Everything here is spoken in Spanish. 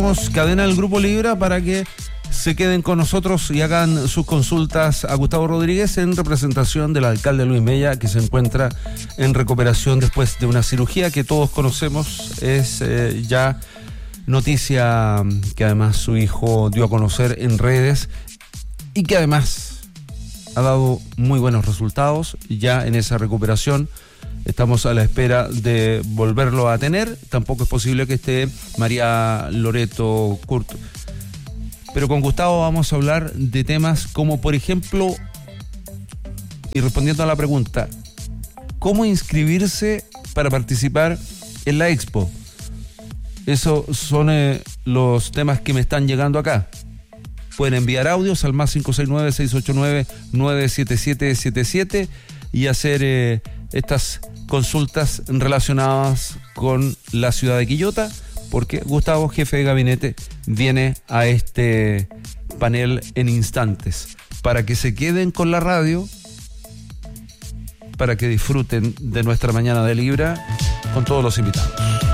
Cadena del Grupo Libra para que se queden con nosotros y hagan sus consultas a Gustavo Rodríguez en representación del alcalde Luis Mella, que se encuentra en recuperación después de una cirugía que todos conocemos. Es ya noticia que además su hijo dio a conocer en redes y que además ha dado muy buenos resultados ya en esa recuperación. Estamos a la espera de volverlo a tener. Tampoco es posible que esté María Loreto Kurt. Pero con Gustavo vamos a hablar de temas como, por ejemplo, y respondiendo a la pregunta, ¿cómo inscribirse para participar en la Expo? Esos son los temas que me están llegando acá. Pueden enviar audios al más 569-689-97777 y hacer estas consultas relacionadas con la ciudad de Quillota, porque Gustavo, jefe de gabinete, viene a este panel en instantes para que se queden con la radio, para que disfruten de nuestra mañana de Libra con todos los invitados.